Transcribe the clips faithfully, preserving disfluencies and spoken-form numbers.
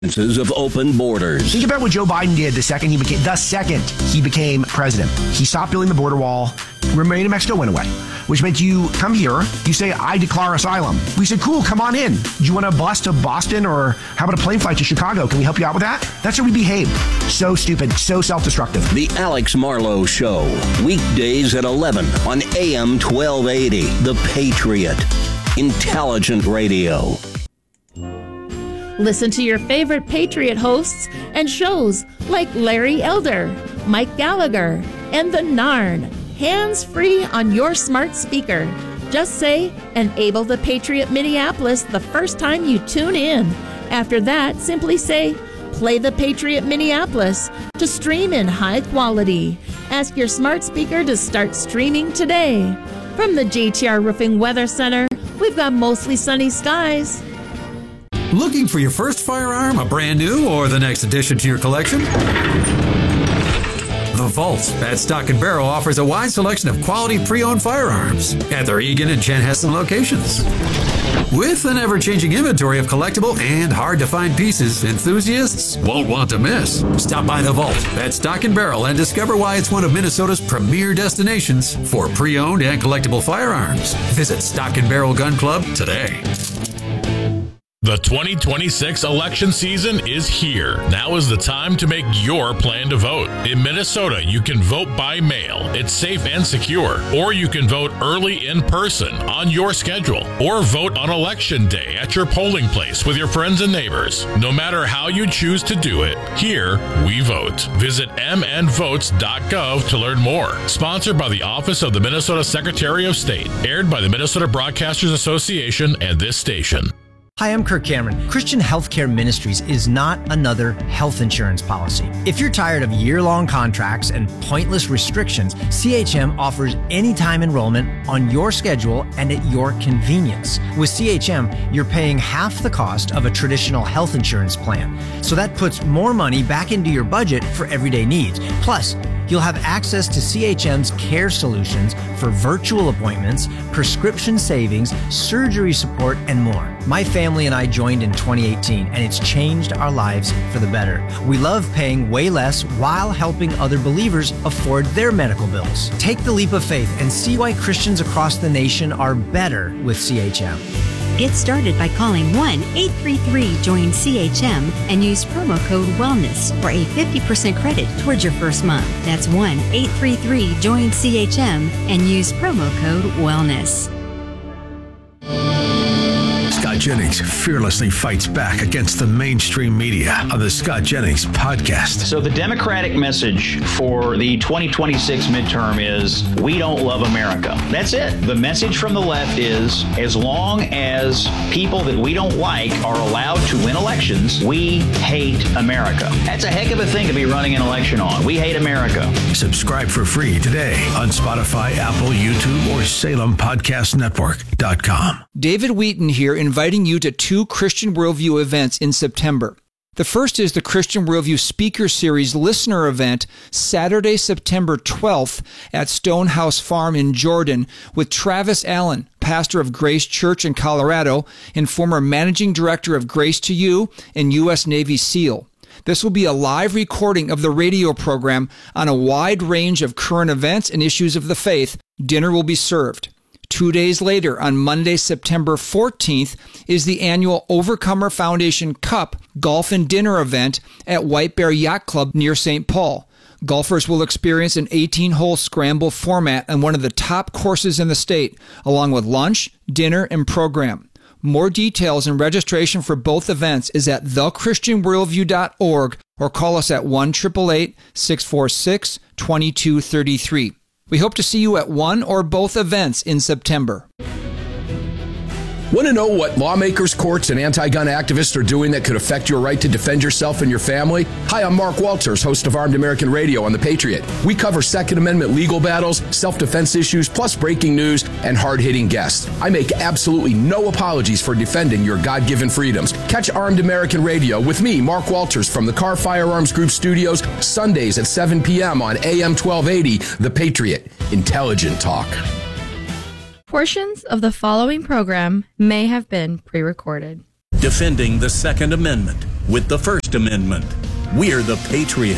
of open borders. Think about what Joe Biden did the second he became the second he became president. He stopped building the border wall. Remain in Mexico went away, which meant you come here, you say, I declare asylum. We said, cool, come on in. Do you want a bus to Boston, or how about a plane flight to Chicago? Can we help you out with that? That's how we behave. So stupid, so self-destructive. The Alex Marlowe Show, weekdays at eleven on A M twelve eighty. The Patriot. Intelligent radio. Listen to your favorite Patriot hosts and shows like Larry Elder, Mike Gallagher, and The Narn, hands-free on your smart speaker. Just say, Enable the Patriot Minneapolis the first time you tune in. After that, simply say, Play the Patriot Minneapolis to stream in high quality. Ask your smart speaker to start streaming today. From the J T R Roofing Weather Center, we've got mostly sunny skies. Looking for your first firearm, a brand new or the next addition to your collection? The Vault at Stock and Barrel offers a wide selection of quality pre-owned firearms at their Eagan and Chanhassen locations. With an ever-changing inventory of collectible and hard-to-find pieces, enthusiasts won't want to miss. Stop by The Vault at Stock and Barrel and discover why it's one of Minnesota's premier destinations for pre-owned and collectible firearms. Visit Stock and Barrel Gun Club today. The twenty twenty-six election season is here. Now is the time to make your plan to vote. In Minnesota, you can vote by mail. It's safe and secure. Or you can vote early in person on your schedule. Or vote on election day at your polling place with your friends and neighbors. No matter how you choose to do it, here we vote. Visit m n votes dot gov to learn more. Sponsored by the Office of the Minnesota Secretary of State. Aired by the Minnesota Broadcasters Association and this station. Hi, I'm Kirk Cameron. Christian Healthcare Ministries is not another health insurance policy. If you're tired of year-long contracts and pointless restrictions, C H M offers anytime enrollment on your schedule and at your convenience. With C H M, you're paying half the cost of a traditional health insurance plan. So that puts more money back into your budget for everyday needs. Plus, you'll have access to C H M's care solutions for virtual appointments, prescription savings, surgery support, and more. My family and I joined in twenty eighteen, and it's changed our lives for the better. We love paying way less while helping other believers afford their medical bills. Take the leap of faith and see why Christians across the nation are better with C H M. Get started by calling one eight three three join C H M and use promo code WELLNESS for a fifty percent credit towards your first month. That's one eight three three join C H M and use promo code WELLNESS. Scott Jennings fearlessly fights back against the mainstream media on the Scott Jennings podcast. So the Democratic message for the twenty twenty-six midterm is, we don't love America. That's it. The message from the left is, as long as people that we don't like are allowed to win elections, we hate America. That's a heck of a thing to be running an election on. We hate America. Subscribe for free today on Spotify, Apple, YouTube, or Salem Podcast Network dot com. David Wheaton here, inviting you to two Christian Worldview events in September. The first is the Christian Worldview Speaker Series Listener Event, Saturday, September twelfth at Stonehouse Farm in Jordan, with Travis Allen, pastor of Grace Church in Colorado and former managing director of Grace to You and U S Navy SEAL. This will be a live recording of the radio program on a wide range of current events and issues of the faith. Dinner will be served. Two days later, on Monday, September fourteenth, is the annual Overcomer Foundation Cup Golf and Dinner event at White Bear Yacht Club near Saint Paul. Golfers will experience an eighteen-hole scramble format on one of the top courses in the state, along with lunch, dinner, and program. More details and registration for both events is at the christian worldview dot org or call us at one eight eight eight, six four six, two two three three. We hope to see you at one or both events in September. Want to know what lawmakers, courts, and anti-gun activists are doing that could affect your right to defend yourself and your family? Hi, I'm Mark Walters, host of Armed American Radio on The Patriot. We cover Second Amendment legal battles, self-defense issues, plus breaking news and hard-hitting guests. I make absolutely no apologies for defending your God-given freedoms. Catch Armed American Radio with me, Mark Walters, from the Car Firearms Group studios, Sundays at seven p.m. on A M twelve eighty, The Patriot. Intelligent talk. Portions of the following program may have been pre-recorded. Defending the Second Amendment with the First Amendment. We're the Patriot.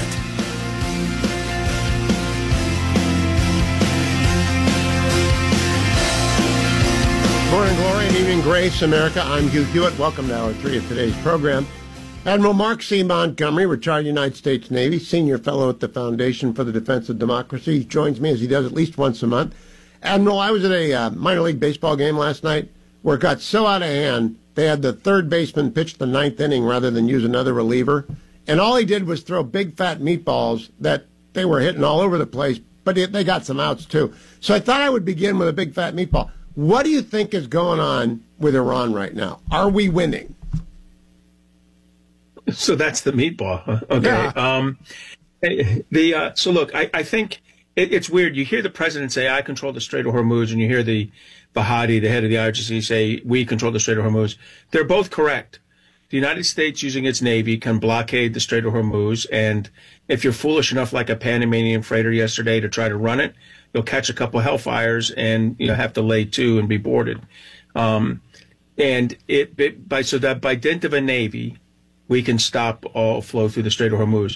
Morning glory and evening grace, America. I'm Hugh Hewitt. Welcome to hour three of today's program. Admiral Mark C. Montgomery, retired United States Navy, senior fellow at the Foundation for the Defense of Democracy. He joins me as he does at least once a month. Admiral, I was at a uh, minor league baseball game last night where it got so out of hand, they had the third baseman pitch the ninth inning rather than use another reliever. And all he did was throw big fat meatballs that they were hitting all over the place, but it, they got some outs too. So I thought I would begin with a big fat meatball. What do you think is going on with Iran right now? Are we winning? So that's the meatball. Huh? Okay. Yeah. Um, the uh, so look, I, I think it, it's weird. You hear the president say, "I control the Strait of Hormuz," and you hear the Bahadi, the head of the I R G C, say, "We control the Strait of Hormuz." They're both correct. The United States, using its Navy, can blockade the Strait of Hormuz, and if you're foolish enough, like a Panamanian freighter yesterday, to try to run it, you'll catch a couple of hellfires and you know have to lay to and be boarded. Um, and it, it by so that by dint of a Navy, we can stop all flow through the Strait of Hormuz.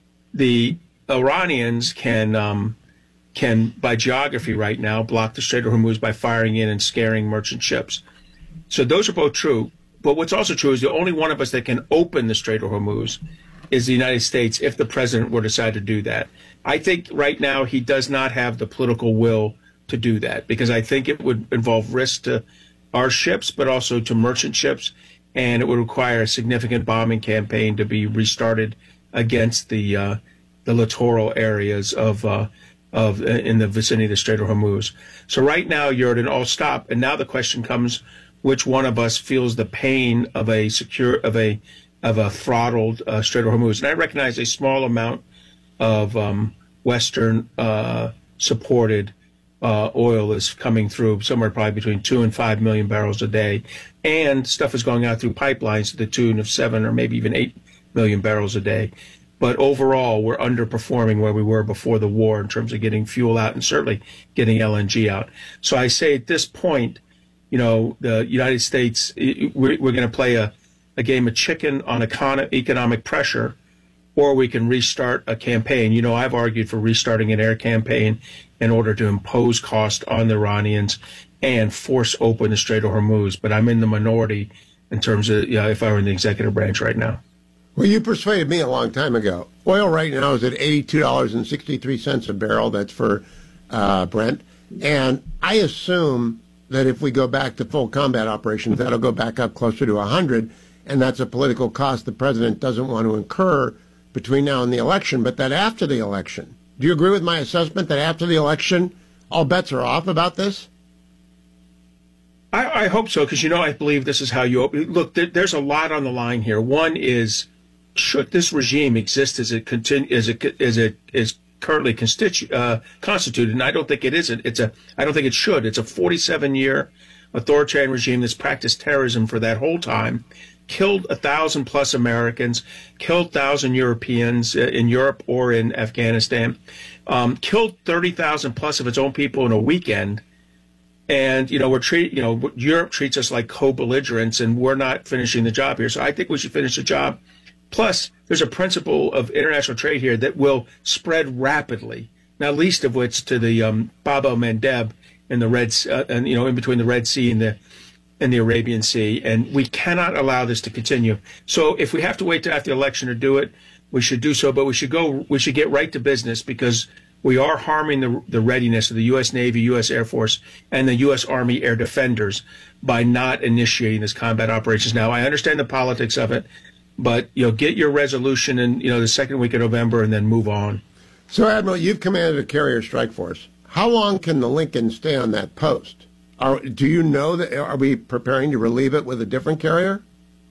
The Iranians can um, can by geography right now block the Strait of Hormuz by firing in and scaring merchant ships. So those are both true. But what's also true is the only one of us that can open the Strait of Hormuz is the United States if the president were to decide to do that. I think right now he does not have the political will to do that because I think it would involve risk to our ships, but also to merchant ships, and it would require a significant bombing campaign to be restarted against the uh, the littoral areas of uh, of uh, in the vicinity of the Strait of Hormuz. So right now you're at an all stop, and now the question comes: which one of us feels the pain of a secure of a of a throttled uh, Strait of Hormuz? And I recognize a small amount of um, Western uh, supported uh, oil is coming through, somewhere probably between two and five million barrels a day, and stuff is going out through pipelines to the tune of seven or maybe even eight million barrels a day. But overall, we're underperforming where we were before the war in terms of getting fuel out and certainly getting L N G out. So I say at this point, you know, the United States, we're, we're going to play a, a game of chicken on econ- economic pressure, or we can restart a campaign. You know, I've argued for restarting an air campaign in order to impose cost on the Iranians and force open the Strait of Hormuz. But I'm in the minority in terms of, you know, if I were in the executive branch right now. Well, you persuaded me a long time ago. Oil right now is at eighty-two dollars and sixty-three cents a barrel. That's for uh, Brent. And I assume that if we go back to full combat operations, that'll go back up closer to one hundred, and that's a political cost the president doesn't want to incur between now and the election, but that after the election. Do you agree with my assessment that after the election, all bets are off about this? I, I hope so, because, you know, I believe this is how you open. Look, there, there's a lot on the line here. One is, should this regime exist as it continue, as it, as it is currently constitu- uh, constituted, and I don't think it is. It's a. I don't think it should. It's a forty-seven year authoritarian regime that's practiced terrorism for that whole time, killed a thousand plus Americans, killed thousand Europeans in Europe or in Afghanistan, um, killed thirty thousand plus of its own people in a weekend. And, you know, we're treat, you know, Europe treats us like co-belligerents, and we're not finishing the job here. So I think we should finish the job. Plus, there's a principle of international trade here that will spread rapidly, not least of which to the um, Bab el-Mandeb in the Red, uh, and you know, in between the Red Sea and the and the Arabian Sea, and we cannot allow this to continue. So, if we have to wait till after the election to do it, we should do so. But we should go. We should get right to business because we are harming the the readiness of the U S Navy, U S Air Force, and the U S Army Air Defenders by not initiating this combat operations now. I understand the politics of it. But, you know, get your resolution in, you know, the second week of November and then move on. So, Admiral, you've commanded a carrier strike force. How long can the Lincoln stay on that post? Are, do you know that, are we preparing to relieve it with a different carrier?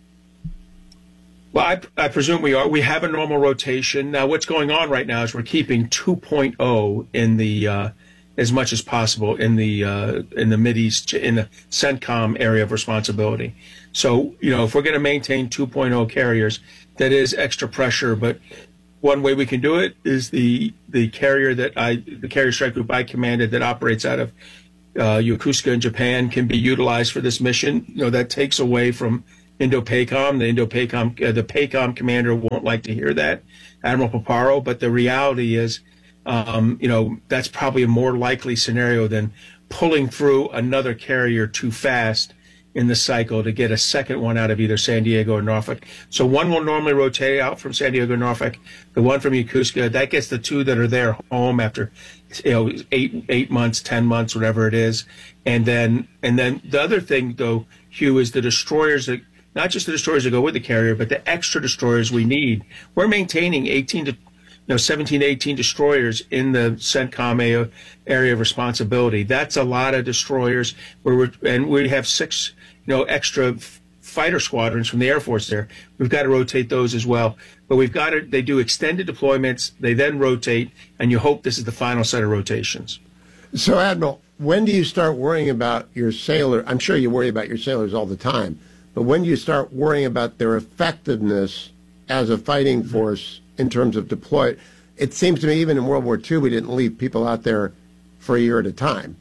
Well, I, I presume we are. We have a normal rotation. Now, what's going on right now is we're keeping two point oh in the, uh, as much as possible in the, uh, in the Mideast, in the CENTCOM area of responsibility. So, you know, if we're going to maintain two point oh carriers, that is extra pressure. But one way we can do it is the the carrier that I, the carrier strike group I commanded that operates out of uh, Yokosuka in Japan can be utilized for this mission. You know, that takes away from Indo-PACOM. The Indo-PACOM, uh, the PACOM commander won't like to hear that, Admiral Paparo. But the reality is, um, you know, that's probably a more likely scenario than pulling through another carrier too fast in the cycle to get a second one out of either San Diego or Norfolk. So one will normally rotate out from San Diego or Norfolk. The one from Yokosuka, that gets the two that are there home after, you know, eight eight months, ten months, whatever it is. And then and then the other thing, though, Hugh, is the destroyers that, not just the destroyers that go with the carrier, but the extra destroyers we need. We're maintaining eighteen to you know, seventeen, eighteen destroyers in the CENTCOM area of responsibility. That's a lot of destroyers. Where we're, and we have six, you know, extra f- fighter squadrons from the Air Force there. We've got to rotate those as well. But we've got to, they do extended deployments. They then rotate, and you hope this is the final set of rotations. So, Admiral, when do you start worrying about your sailor? I'm sure you worry about your sailors all the time, but when do you start worrying about their effectiveness as a fighting force in terms of deploy? It seems to me even in World War Two, we didn't leave people out there for a year at a time.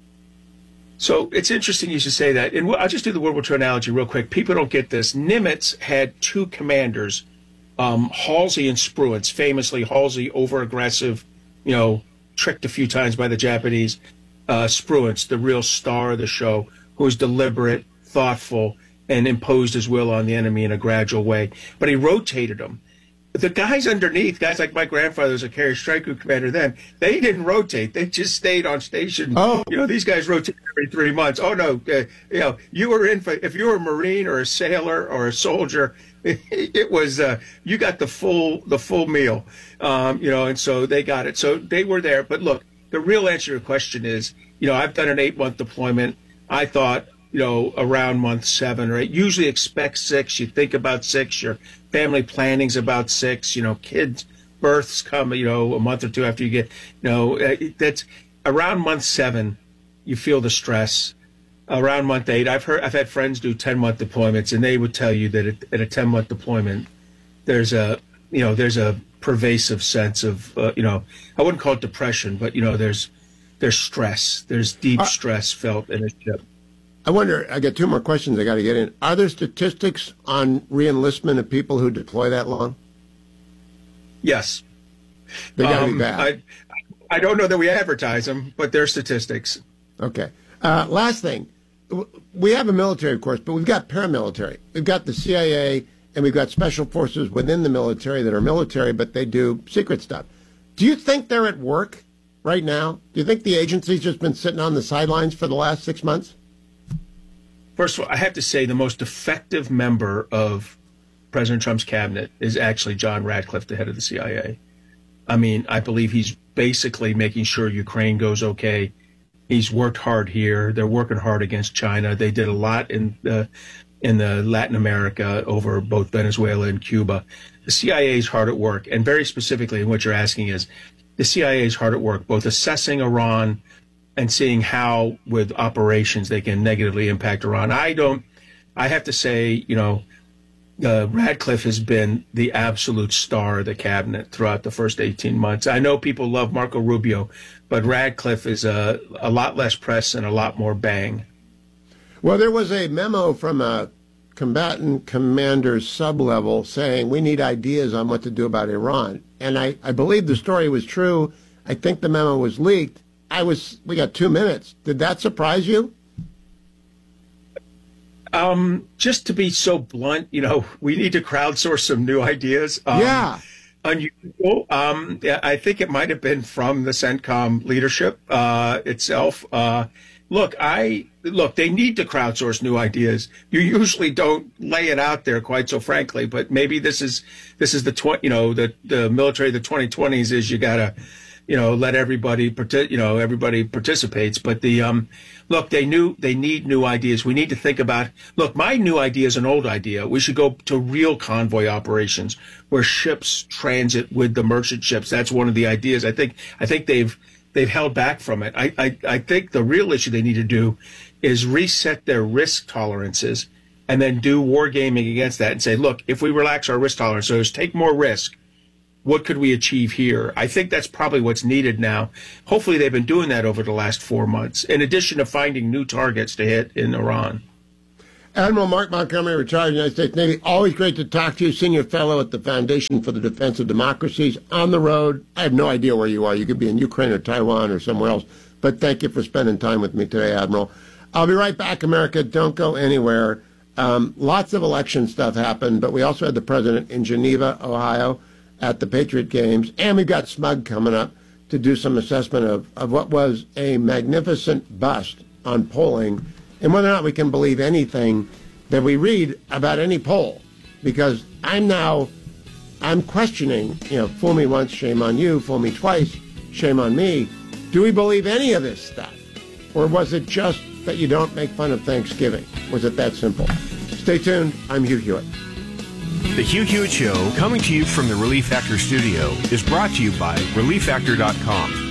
So it's interesting you should say that. And I'll just do the World War Two analogy real quick. People don't get this. Nimitz had two commanders, um, Halsey and Spruance. Famously, Halsey over-aggressive, you know, tricked a few times by the Japanese. Uh, Spruance, the real star of the show, who was deliberate, thoughtful, and imposed his will on the enemy in a gradual way. But he rotated them. The guys underneath, guys like my grandfather was a carrier strike group commander then, they didn't rotate. They just stayed on station. Oh. You know, these guys rotate every three months. Oh, no. Uh, you know, you were in, for, if you were a Marine or a sailor or a soldier, it, it was, uh, you got the full, the full meal. Um, you know, and so they got it. So they were there. But look, the real answer to your question is, you know, I've done an eight-month deployment. I thought, you know, around month seven or eight. Usually expect six. You think about six. Your family planning's about six. You know, kids' births come, you know, a month or two after you get, you know, that's around month seven. You feel the stress. Around month eight, I've heard, I've had friends do ten-month deployments, and they would tell you that at, at a ten-month deployment, there's a, you know, there's a pervasive sense of, uh, you know, I wouldn't call it depression, but you know, there's there's stress. There's deep stress felt in a ship. I wonder, I got two more questions I got to get in. Are there statistics on reenlistment of people who deploy that long? Yes. They got to um, be bad. I, I don't know that we advertise them, but they're statistics. Okay. Uh, last thing. We have a military, of course, but we've got paramilitary. We've got the C I A, and we've got special forces within the military that are military, but they do secret stuff. Do you think they're at work right now? Do you think the agency's just been sitting on the sidelines for the last six months? First of all, I have to say the most effective member of President Trump's cabinet is actually John Ratcliffe, the head of the C I A. I mean, I believe he's basically making sure Ukraine goes okay. He's worked hard here. They're working hard against China. They did a lot in the in the Latin America over both Venezuela and Cuba. The C I A is hard at work, and very specifically, what you're asking is, the C I A is hard at work, both assessing Iran and seeing how, with operations, they can negatively impact Iran. I don't, I have to say, you know, uh, Ratcliffe has been the absolute star of the cabinet throughout the first eighteen months. I know people love Marco Rubio, but Ratcliffe is a, a lot less press and a lot more bang. Well, there was a memo from a combatant commander's sub-level saying we need ideas on what to do about Iran. And I, I believe the story was true. I think the memo was leaked. I was, we got two minutes. Did that surprise you? Um, just to be so blunt, you know, we need to crowdsource some new ideas. Um, yeah. Unusual. Um, yeah, I think it might have been from the CENTCOM leadership uh, itself. Uh, look, I look. They need to crowdsource new ideas. You usually don't lay it out there, quite so frankly. But maybe this is this is the tw- you know the the military of the twenty twenties is you gotta you know let everybody partic- you know everybody participates. But the um, look, they knew they need new ideas. We need to think about. Look, my new idea is an old idea. We should go to real convoy operations where ships transit with the merchant ships. That's one of the ideas. I think I think they've they've held back from it. I I, I think the real issue they need to do is reset their risk tolerances and then do wargaming against that and say, look, if we relax our risk tolerances, take more risk, what could we achieve here? I think that's probably what's needed now. Hopefully they've been doing that over the last four months, in addition to finding new targets to hit in Iran. Admiral Mark Montgomery, retired United States Navy. Always great to talk to you. Senior fellow at the Foundation for the Defense of Democracies. On the road. I have no idea where you are. You could be in Ukraine or Taiwan or somewhere else. But thank you for spending time with me today, Admiral. I'll be right back, America. Don't go anywhere. Um, lots of election stuff happened, but we also had the president in Geneva, Ohio, at the Patriot Games. And we've got Smug coming up to do some assessment of, of what was a magnificent bust on polling and whether or not we can believe anything that we read about any poll. Because I'm now, I'm questioning, you know, fool me once, shame on you, fool me twice, shame on me. Do we believe any of this stuff? Or was it just that you don't make fun of Thanksgiving? Was it that simple? Stay tuned. I'm Hugh Hewitt. The Hugh Hewitt Show, coming to you from the Relief Factor studio, is brought to you by relief factor dot com.